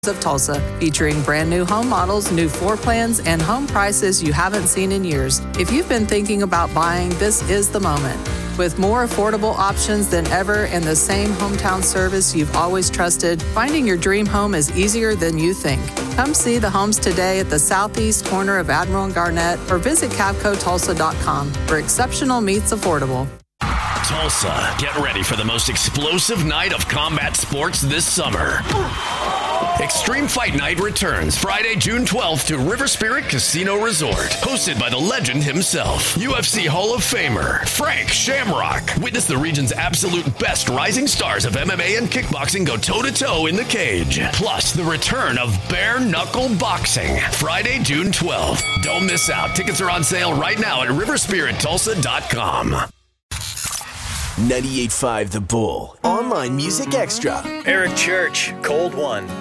of Tulsa, featuring brand new home models, new floor plans, and home prices you haven't seen in years. If you've been thinking about buying, this is the moment. With more affordable options than ever and the same hometown service you've always trusted, finding your dream home is easier than you think. Come see the homes today at the southeast corner of Admiral and Garnett or visit CavcoTulsa.com, where exceptional meets affordable. Tulsa, get ready for the most explosive night of combat sports this summer. Extreme Fight Night returns Friday, June 12th to River Spirit Casino Resort. Hosted by the legend himself, UFC Hall of Famer Frank Shamrock. Witness the region's absolute best rising stars of MMA and kickboxing go toe-to-toe in the cage. Plus, the return of bare knuckle boxing. Friday, June 12th. Don't miss out. Tickets are on sale right now at riverspirittulsa.com. 98.5 The Bull. Online Music Extra. Eric Church, Cold One.